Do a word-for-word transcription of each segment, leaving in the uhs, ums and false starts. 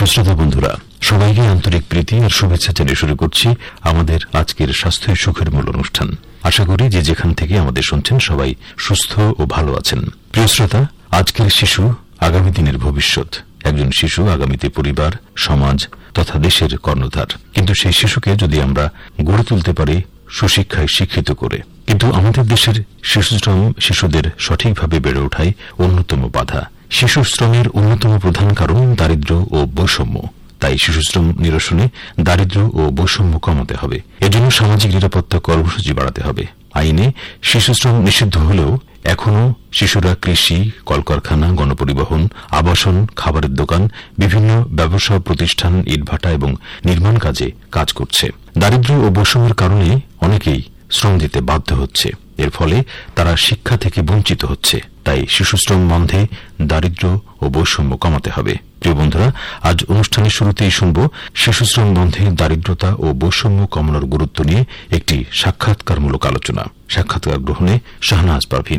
শ্রোতা বন্ধুরা, সবাইকে আন্তরিক প্রীতি আর শুভেচ্ছা জানিয়ে শুরু করছি আমাদের আজকের স্বাস্থ্য সুখের মূল অনুষ্ঠান। আশা করি যে যেখান থেকে আমাদের শুনছেন সবাই সুস্থ ও ভালো আছেন। প্রিয় শ্রোতা, আজকের শিশু আগামী দিনের ভবিষ্যৎ। একজন শিশু আগামীতে পরিবার, সমাজ তথা দেশের কর্ণধার। কিন্তু সেই শিশুকে যদি আমরা গড়ে তুলতে পারি সুশিক্ষায় শিক্ষিত করে, কিন্তু আমাদের দেশের শিশুশ্রম শিশুদের সঠিকভাবে বেড়ে ওঠায় অন্যতম বাধা। শিশু শ্রমের অন্যতম প্রধান কারণ দারিদ্র্য ও বৈষম্য। তাই শিশুশ্রম নিরসনে দারিদ্র্য ও বৈষম্য কমাতে হবে। এজন্য সামাজিক নিরাপত্তা কর্মসূচি বাড়াতে হবে। আইনে শিশুশ্রম নিষিদ্ধ হলেও এখনও শিশুরা কৃষি, কলকারখানা, গণপরিবহন, আবাসন, খাবারের দোকান, বিভিন্ন ব্যবসা প্রতিষ্ঠান, ইটভাটা এবং নির্মাণ কাজে কাজ করছে। দারিদ্র্য ও বৈষম্যের কারণে অনেকেই শ্রম দিতে বাধ্য হচ্ছে। এর ফলে তারা শিক্ষা থেকে বঞ্চিত হচ্ছে। তাই শিশুশ্রম বন্ধে দারিদ্র্য ও বৈষম্য কমাতে হবে। প্রিয় বন্ধুরা, আজ অনুষ্ঠানের শুরুতেই শুনব শিশুশ্রম বন্ধে দারিদ্রতা ও বৈষম্য কমানোর গুরুত্ব নিয়ে একটি সাক্ষাৎকারমূলক আলোচনা। সাক্ষাৎকার গ্রহণে শাহনাজ পারভিন।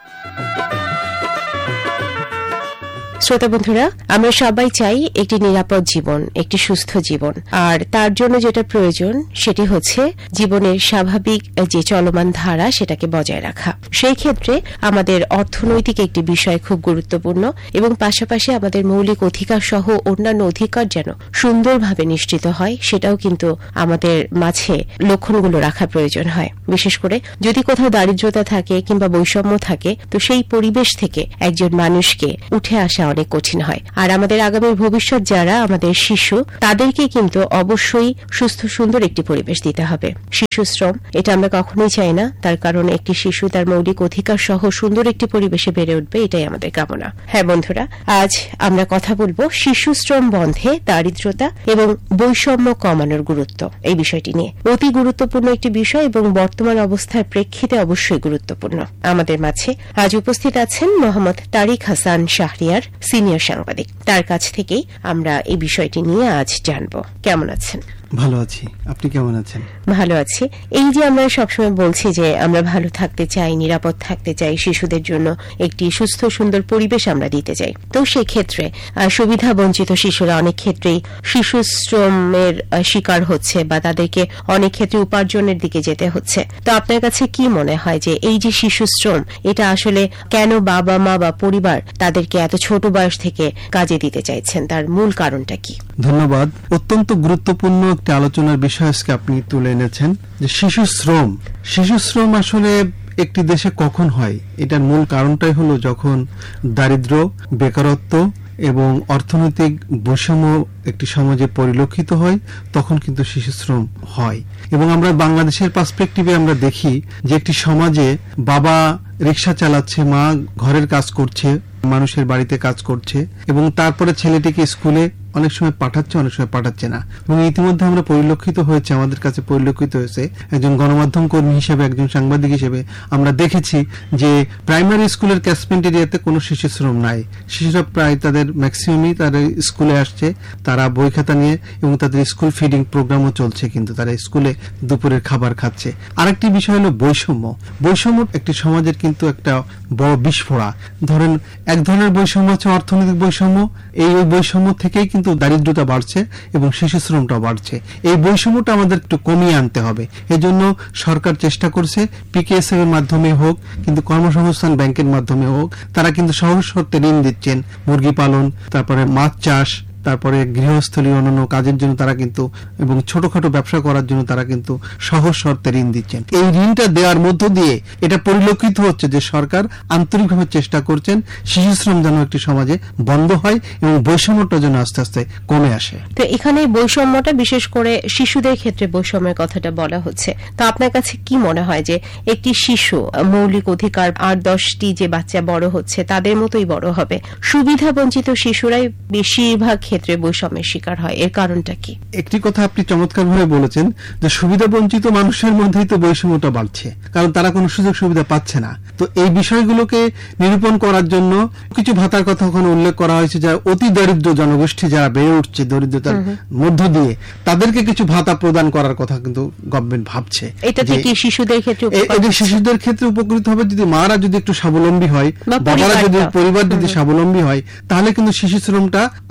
শ্রোতা বন্ধুরা, আমরা সবাই চাই একটি নিরাপদ জীবন, একটি সুস্থ জীবন। আর তার জন্য যেটা প্রয়োজন সেটি হচ্ছে জীবনের স্বাভাবিক যে চলমান ধারা সেটাকে বজায় রাখা। সেই ক্ষেত্রে আমাদের অর্থনৈতিক একটি বিষয় খুব গুরুত্বপূর্ণ এবং পাশাপাশি আমাদের মৌলিক অধিকার সহ অন্যান্য অধিকার যেন সুন্দরভাবে নিশ্চিত হয় সেটাও কিন্তু আমাদের মাঝে লক্ষণগুলো রাখা প্রয়োজন হয়। বিশেষ করে যদি কোথাও দারিদ্রতা থাকে কিংবা বৈষম্য থাকে, তো সেই পরিবেশ থেকে একজন মানুষকে উঠে আসা অনেক কঠিন হয়। আর আমাদের আগামীর ভবিষ্যৎ যারা আমাদের শিশু, তাদেরকে কিন্তু অবশ্যই সুস্থ সুন্দর একটি পরিবেশ দিতে হবে। শিশু শ্রম এটা আমরা কখনোই চাই না। তার কারণ একটি শিশু তার মৌলিক অধিকার সহ সুন্দর একটি পরিবেশে বেড়ে উঠবে, এটাই আমাদের কামনা। হ্যাঁ বন্ধুরা, আজ আমরা কথা বলবো শিশু শ্রম বন্ধে দারিদ্রতা এবং বৈষম্য কমানোর গুরুত্ব, এই বিষয়টি নিয়ে। অতি গুরুত্বপূর্ণ একটি বিষয় এবং বর্তমান অবস্থার প্রেক্ষিতে অবশ্যই গুরুত্বপূর্ণ। আমাদের মাঝে আজ উপস্থিত আছেন মোহাম্মদ তারিক হাসান শাহরিয়ার, সিনিয়র সাংবাদিক। তার কাছ থেকেই আমরা এই বিষয়টি নিয়ে আজ জানব। কেমন আছেন? ভালো আছি, আপনি কেমন আছেন? ভালো আছি। এই যে আমরা সবসময় বলছি যে আমরা ভালো থাকতে চাই, নিরাপদ থাকতে চাই, শিশুদের জন্য একটি সুস্থ সুন্দর পরিবেশ আমরা দিতে চাই। তো সেই ক্ষেত্রে সুবিধা বঞ্চিত শিশুরা অনেক ক্ষেত্রেই শিশু শ্রমের শিকার হচ্ছে বা তাদেরকে অনেক ক্ষেত্রে উপার্জনের দিকে যেতে হচ্ছে। তো আপনার কাছে কি মনে হয় যে এই যে শিশু শ্রম, এটা আসলে কেন বাবা মা বা পরিবার তাদেরকে এত ছোট বয়স থেকে কাজে দিতে চাইছেন, তার মূল কারণটা কি? ধন্যবাদ। অত্যন্ত গুরুত্বপূর্ণ একটি আলোচনার বিষয় আজকে আপনি তুলে এনেছেন, যে শিশু শ্রম। শিশু শ্রম আসলে একটি দেশে কখন হয়, এটার মূল কারণটাই হলো যখন দারিদ্র্য, বেকারত্ব এবং অর্থনৈতিক বৈষম্য একটি সমাজে পরিলক্ষিত হয়, তখন কিন্তু শিশু শ্রম হয়। এবং আমরা বাংলাদেশের পার্সপেক্টিভে আমরা দেখি যে একটি সমাজে বাবা রিক্সা চালাচ্ছে, মা ঘরের কাজ করছে, মানুষের বাড়িতে কাজ করছে, এবং তারপরে ছেলেটিকে স্কুলে অনেক সময় পাঠাচ্ছে, অনেক সময় পাঠাচ্ছে না। এবং ইতিমধ্যে আমরা পরিলক্ষিত হয়েছে, আমাদের কাছে পরিলক্ষিত হয়েছে, একজন গণমাধ্যম কর্মী হিসেবে, একজন সাংবাদিক হিসেবে আমরা দেখেছি যে প্রাইমারি স্কুলের ক্যাচমেন্ট এরিয়াতে কোনো শিশু শ্রম নাই। শিশুরা প্রায় তাদের ম্যাক্সিমামই তাদের স্কুলে আসছে, তারা বই খাতা নিয়ে, এবং তাদের স্কুল ফিডিং প্রোগ্রামও চলছে, কিন্তু তারা স্কুলে দুপুরের খাবার খাচ্ছে। আরেকটি বিষয় হলো বৈষম্য। বৈষম্য একটি সমাজের কিন্তু একটা বড় বিস্ফোরা। ধরেন এক ধরনের বৈষম্য হচ্ছে অর্থনৈতিক বৈষম্য। এই ওই বৈষম্য থেকেই কিন্তু দারিদ্রতা বাড়ছে এবং শিশু শ্রমটা বাড়ছে। এই বৈষম্যটা আমাদের একটু কমিয়ে আনতে হবে। এজন্য সরকার চেষ্টা করছে, পিকেএসএফ এর মাধ্যমে হোক, কিন্তু কর্মসংস্থান ব্যাংকের মাধ্যমে হোক, তারা কিন্তু সহজ শর্তে ঋণ দিচ্ছেন। মুরগি পালন, তারপরে মাছ চাষ, তারপরে গৃহস্থলী অন্যান্য কাজের জন্য তারা কিন্তু, এবং ছোটখাটো ব্যবসা করার জন্য তারা কিন্তু সহজ শর্তে ঋণ দিচ্ছেন। এই ঋণটা দেওয়ার মধ্য দিয়ে এটা পরিলক্ষিত হচ্ছে যে সরকার আন্তরিকভাবে চেষ্টা করছেন শিশু শ্রম যেন একটি সমাজে বন্ধ হয় এবং বৈষম্যটা যেন আস্তে আস্তে কমে আসে। তো এখানে বৈষম্যটা বিশেষ করে শিশুদের ক্ষেত্রে বৈষম্যের কথাটা বলা হচ্ছে। তো আপনার কাছে কি মনে হয় যে একটি শিশু মৌলিক অধিকার, আট দশটি যে বাচ্চা বড় হচ্ছে তাদের মতোই বড় হবে, সুবিধা বঞ্চিত শিশুরাই বেশিরভাগ ক্ষেত্রে বৈষম্যের শিকার হয়, এর কারণটা কি? একটি কথা আপনি চমৎকার ভাবে বলেছেন যে সুবিধা বঞ্চিত মানুষের মধ্যেই তো বৈষম্যটা বাড়ছে, কারণ তারা কোনো সুযোগ সুবিধা পাচ্ছে না। তো এই বিষয়গুলোকে নিরূপণ করার জন্য কিছু ভাতার কথা ওখানে উল্লেখ করা হয়েছে, যা অতি দরিদ্র জনগোষ্ঠী যারা বেড়ে উঠছে দরিদ্রতার মধ্য দিয়ে, তাদেরকে কিছু ভাতা প্রদান করার কথা কিন্তু গভর্নমেন্ট ভাবছে। এটা থেকে শিশুদের ক্ষেত্রে শিশুদের ক্ষেত্রে উপকৃত হবে যদি মারা যদি একটু স্বাবলম্বী হয়, বাবারা যদি, পরিবার যদি স্বাবলম্বী হয়, তাহলে কিন্তু শিশু শ্রমটা আস্তে আস্তে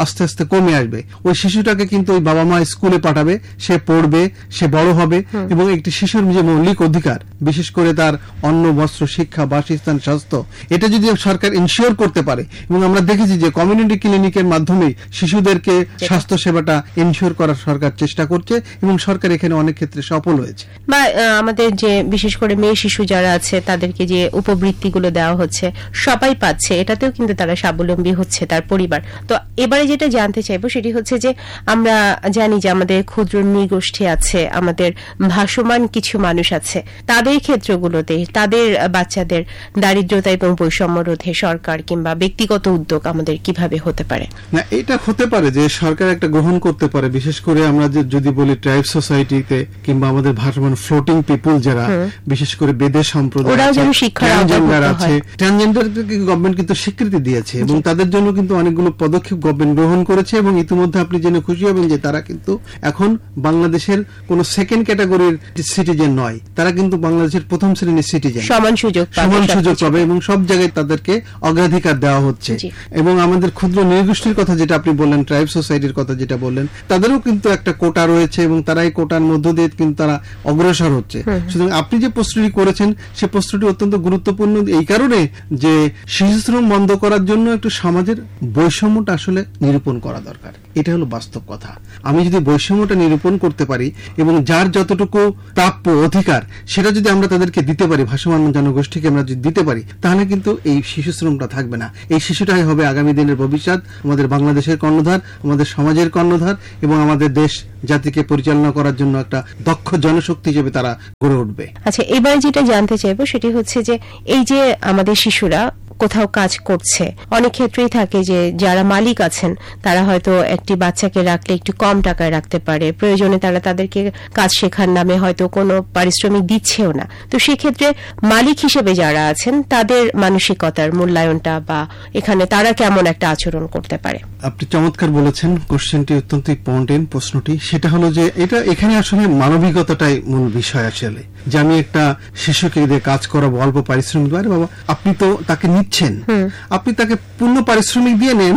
কমে আসবে। ওই শিশুটাকে কিন্তু ওই বাবা মা স্কুলে পাঠাবে, সে পড়বে, সে বড় হবে, এবং একটি শিশুর যে মৌলিক অধিকার, বিশেষ করে তার অন্ন, বস্ত্র, শিক্ষা, বাসস্থান, স্বাস্থ্য, এটা যদি সরকার ইনশিওর করতে পারে, এবং আমরা দেখেছি যে কমিউনিটি ক্লিনিকের মাধ্যমে শিশুদেরকে স্বাস্থ্য সেবাটা ইনশিওর করার সরকার চেষ্টা করছে, এবং সরকার এখানে অনেক ক্ষেত্রে সফল হয়েছে। বা আমাদের যে বিশেষ করে মেয়ে শিশু যারা আছে তাদেরকে যে উপবৃত্তিগুলো দেওয়া হচ্ছে সবাই পাচ্ছে, এটাতেও কিন্তু তারা স্বাবলম্বী হচ্ছে, তার পরিবার। তো এবারে যেটা জানতে চাইবো সেটি হচ্ছে যে আমরা জানি যে আমাদের ক্ষুদ্র নৃগোষ্ঠী আছে, আমাদের ভাসমান কিছু মানুষ আছে, তাদের ক্ষেত্রগুলোতে তাদের বাচ্চাদের দারিদ্রতা এবং বৈষম্য রোধে সরকার কিংবা ব্যক্তিগত উদ্যোগ আমাদের কিভাবে হতে পারে? না, এটা হতে পারে যে সরকার একটা গ্রহণ করতে পারে, বিশেষ করে আমরা যদি বলি ট্রাইব সোসাইটিতে কিংবা আমাদের ভাসমান ফ্লোটিং পিপুল যারা, বিশেষ করে বেদে সম্প্রদায় আছে, ট্রান্সজেন্ডার আছে, ট্রান্সজেন্ডারকে গভর্নমেন্ট কিন্তু স্বীকৃতি দিয়েছে, এবং তাদের জন্য কিন্তু অনেকগুলো পদক্ষেপ গভর্নমেন্ট গ্রহণ করেছে, এবং ইতিমধ্যে আপনি জেনে খুশি হবেন যে তারা কিন্তু এখন বাংলাদেশের কোন সেকেন্ড ক্যাটাগরির সিটিজেন নয়, তারা কিন্তু বাংলাদেশের প্রথম শ্রেণীর সিটিজেন, সমান সুযোগ সমান সুযোগ পাবে, এবং সব জায়গায় তাদেরকে অগ্রাধিকার দেওয়া হচ্ছে। এবং আমাদের ক্ষুদ্র নৃগোষ্ঠীর কথা যেটা আপনি বললেন, ট্রাইব সোসাইটির কথা যেটা বললেন, তাদেরও কিন্তু একটা কোটা রয়েছে, এবং তারা এই কোটার মধ্য দিয়ে কিন্তু তারা অগ্রসর হচ্ছে। সুতরাং আপনি যে প্রশ্নটি করেছেন সে প্রশ্নটি অত্যন্ত গুরুত্বপূর্ণ এই কারণে যে শিশু শ্রম বন্ধ করার জন্য একটু সমাজের বৈষম্যটা আসলে নিরূপণ করা দরকার। এটা হলো বাস্তব কথা। আমি যদি বৈষম্যটা নিরূপণ করতে পারি এবং যার যতটুকু প্রাপ্য অধিকার সেটা যদি আমরা তাদেরকে দিতে পারি, ভাসমান জনগোষ্ঠীকে আমরা যদি দিতে পারি, তাহলে কিন্তু এই শিশু শ্রমটা থাকবে না। এই শিশুটাই হবে আগামী দিনের ভবিষ্যৎ, আমাদের বাংলাদেশের কর্ণধার, আমাদের সমাজের কর্ণধার, এবং আমাদের দেশ জাতিকে পরিচালনা করার জন্য একটা দক্ষ জনশক্তি হিসেবে তারা গড়ে উঠবে। আচ্ছা, এবার যেটা জানতে চাইবো সেটি হচ্ছে যে এই যে আমাদের শিশুরা কোথাও কাজ করছে, অনেক ক্ষেত্রেই থাকে যে যারা মালিক আছেন তারা হয়তো একটি বাচ্চাকে রাখলে একটু কম টাকায় রাখতে পারে, প্রয়োজনে তারা তাদেরকে কাজ শেখার নামে হয়তো কোনো পারিশ্রমিক দিচ্ছেও না। তো সেক্ষেত্রে মালিক হিসেবে যারা আছেন তাদের মানসিকতার মূল্যায়নটা বা এখানে তারা কেমন একটা আচরণ করতে পারে? আপনি চমৎকার বলেছেন, কোশ্চেনটি অত্যন্ত ইম্পর্টেন্ট প্রশ্নটি। সেটা হলো যে এটা এখানে আসলে মানবিকতাটাই মূল বিষয় আসলে, যে আমি একটা শিশুকে দিয়ে কাজ করাবো অল্প পারিশ্রমিক, আরে বাবা আপনি তো তাকে নিচ্ছেন, আপনি তাকে পূর্ণ পারিশ্রমিক দিয়ে নেন,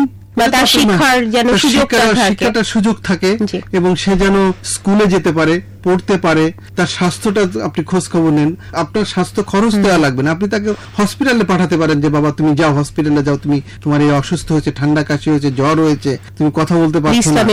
শিক্ষাটা সুযোগ থাকে, এবং সে যেন স্কুলে যেতে পারে, পড়তে পারে, তার স্বাস্থ্যটা আপনি খোঁজ খবর নেন, আপনার স্বাস্থ্য খরচ দেওয়া লাগবে না, আপনি তাকে হসপিটালে পাঠাতে পারেন যে বাবা তুমি যাও হসপিটালে যাও, তুমি তোমার এই অসুস্থ হয়েছে, ঠান্ডা কাশি হয়েছে, জ্বর হয়েছে, তুমি কথা বলতে পারছো না,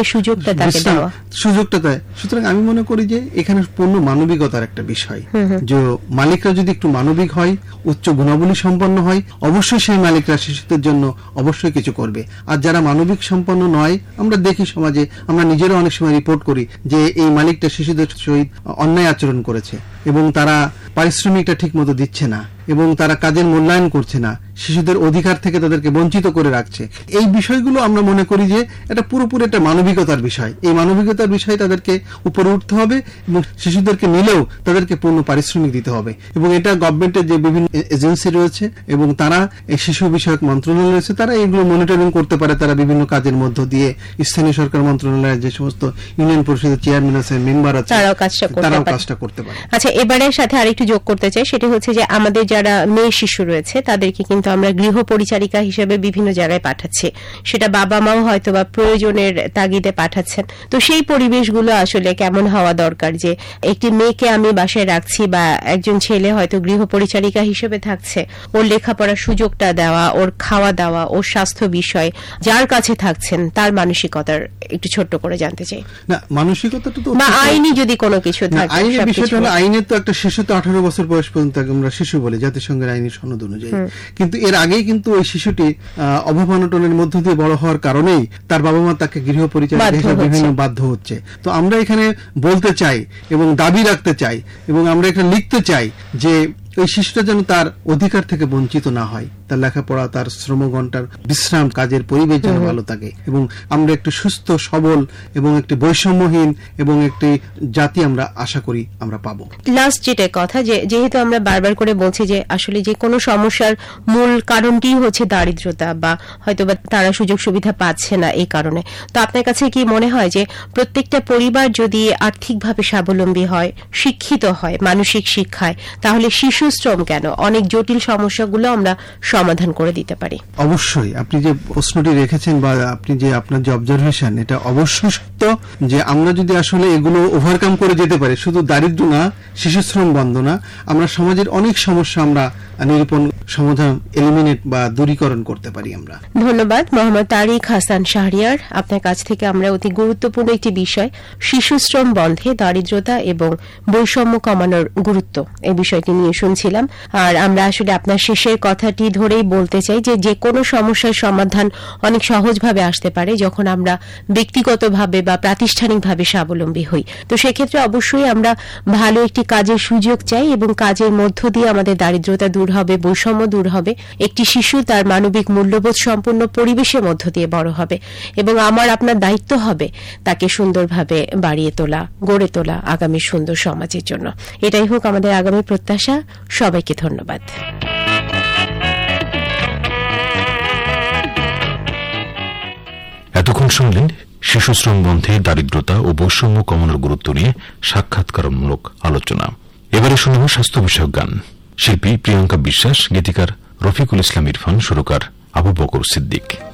সুযোগটা দেয়। সুতরাং আমি মনে করি যে এখানে পূর্ণ মানবিকতার একটা বিষয়, যে মালিকরা যদি একটু মানবিক হয়, উচ্চ গুণাবলী সম্পন্ন হয়, অবশ্যই সেই মালিকরা শিশুদের জন্য অবশ্যই কিছু করবে। আর যারা মানবিক সম্পন্ন নয়, আমরা দেখি সমাজে, আমরা নিজেরা অনেক সময় রিপোর্ট করি যে এই মালিকটা শিশুদের সহিত অন্যায় আচরণ করেছে, এবং তারা পারিশ্রমিকটা ঠিক মতো দিচ্ছে না, এবং তারা কাজের মূল্যায়ন করছে না, শিশুদের অধিকার থেকে তাদেরকে বঞ্চিত করে রাখছে। এই বিষয়গুলো আমরা মনে করি যে এটা পুরোপুরি একটা মানবিকতার বিষয়। এই মানবিকতার বিষয় তাদেরকে উপরে উঠতে হবে, এবং শিশুদেরকে নিলেও তাদেরকে পূর্ণ পারিশ্রমিক দিতে হবে। এবং এটা গভর্নমেন্টের যে বিভিন্ন এজেন্সি রয়েছে এবং তারা এই শিশু বিষয়ক মন্ত্রণালয় রয়েছে, তারা এগুলো মনিটরিং করতে পারে। তারা বিভিন্ন কাজের মধ্য দিয়ে স্থানীয় সরকার মন্ত্রণালয়ের যে সমস্ত ইউনিয়ন পরিষদের চেয়ারম্যান আছে, মেম্বার আছে, তারাও কাজটা করতে পারে। আচ্ছা, এবারের সাথে আরেকটু যোগ করতে চাই, সেটি হচ্ছে যে আমাদের যারা মেয়ে শিশু রয়েছে তাদেরকে কিন্তু আমরা গৃহ পরিচারিকা হিসেবে বিভিন্ন জায়গায় পাঠাচ্ছি, সেটা বাবা মাও হয়তো বা প্রয়োজনের তাগিদে পাঠাচ্ছেন। তো সেই পরিবেশগুলো আসলে কেমন হওয়া দরকার, যে একটি মেয়েকে আমি বাসায় রাখছি বা একজন ছেলে হয়তো গৃহ পরিচারিকা হিসেবে থাকছে, ওর লেখাপড়ার সুযোগটা দেওয়া, ওর খাওয়া দাওয়া, ওর স্বাস্থ্য বিষয়, যার কাছে থাকছেন তার মানসিকতার একটু ছোট্ট করে জানতে চাই। না, মানসিকতাটা তো আইনি যদি কোনো কিছু থাকে, আইনের বিষয়টা হলো আইনের তো একটা শিশু তো আঠারো বছর বয়স পর্যন্ত আমরা শিশু বলি জাতিসংঘের আইনি সনদ অনুযায়ী, কিন্তু এর আগেই কিন্তু ওই শিশুটি অভাব অনটনের মধ্য দিয়ে বড় হওয়ার কারণেই তার বাবা মা তাকে গৃহ পরিচারিকা হিসেবে বিভিন্ন বাধ্য হচ্ছে। তো আমরা এখানে বলতে চাই এবং দাবি রাখতে চাই এবং আমরা এখানে লিখতে চাই যে ওই শিশুটা যেন তার অধিকার থেকে বঞ্চিত না হয়, তার লেখাপড়া, তার শ্রম ঘন্টার বিশ্রাম, কাজের পরিবেশ যেন ভালো থাকে, এবং আমরা একটি সুস্থ সবল এবং একটি বৈষম্যহীন এবং একটি জাতি আমরা আশা করি আমরা পাবো। লাস্ট যেটা কথা, যে যেহেতু আমরা বারবার করে বলছি যে আসলে যে কোনো সমস্যার মূল কারণটি হচ্ছে দারিদ্রতা, বা হয়তো বা তারা সুযোগ সুবিধা পাচ্ছে না এই কারণে। তো আপনার কাছে কি মনে হয় যে প্রত্যেকটা পরিবার যদি আর্থিকভাবে স্বাবলম্বী হয়, শিক্ষিত হয়, মানসিক শিক্ষায়, তাহলে শিশু শিশু শ্রম কেন, অনেক জটিল সমস্যাগুলো আমরা সমাধান করে দিতে পারি। অবশ্যই আপনি যে প্রশ্নটি রেখেছেন বা আপনি যে আপনার যে অবজারভেশন, এটা অবশ্যই সত্য যে আমরা যদি আসলে এগুলো ওভারকাম করে যেতে পারি, শুধু দারিদ্র্য না, শিশু শ্রম বন্ধ না, আমরা সমাজের অনেক সমস্যা আমরা নিরূপণ, সমাধান, এলিমিনেট বা দূরীকরণ করতে পারি আমরা। ধন্যবাদ মোহাম্মদ তারিক হাসান শাহরিয়ার। আপনার কাছ থেকে আমরা অতি গুরুত্বপূর্ণ একটি বিষয়, শিশু শ্রম বন্ধে দারিদ্রতা এবং বৈষম্য কমানোর গুরুত্ব, এই বিষয়টি নিয়ে শুনছিলাম। আর আমরা আসলে আপনার শেষের কথাটি ধরেই বলতে চাই যে যে কোনো সমস্যার সমাধান অনেক সহজভাবে আসতে পারে যখন আমরা ব্যক্তিগতভাবে বা প্রাতিষ্ঠানিকভাবে স্বাবলম্বী হই। তো সেক্ষেত্রে অবশ্যই আমরা ভালো একটি কাজের সুযোগ চাই এবং কাজের মধ্য দিয়ে আমাদের দারিদ্রতা দূর হবে, বৈষম্য দূর হবে, একটি শিশু তার মানবিক মূল্যবোধ সম্পন্ন পরিবেশের মধ্য দিয়ে বড় হবে এবং আমার আপনার দায়িত্ব হবে তাকে সুন্দরভাবে বাড়িয়ে তোলা, গড়ে তোলা আগামী সুন্দর সমাজের জন্য। এটাই হোক আমাদের আগামী প্রত্যাশা। সবাইকে ধন্যবাদ। এতক্ষণ শুনলেন শিশু শ্রম বন্ধে দারিদ্রতা ও বৈষম্য কমানোর গুরুত্ব নিয়ে সাক্ষাৎকারমূলক আলোচনা। এবারে শুনব স্বাস্থ্য বিষয়ক গান। শিল্পী প্রিয়াঙ্কা বিশ্বাস, গীতিকার রফিকুল ইসলাম ইরফান, সুরকার আবু বকর সিদ্দিক।